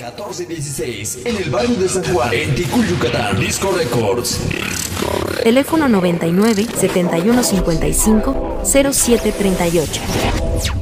1416, en el barrio de San Juan, en Ticul, Yucatán. Disco Records. Teléfono 99 71 55 07 38.